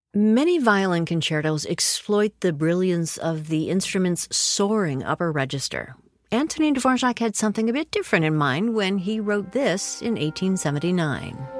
Many violin concertos exploit the brilliance of the instrument's soaring upper register. Antonin Dvorak had something a bit different in mind when he wrote this in 1879.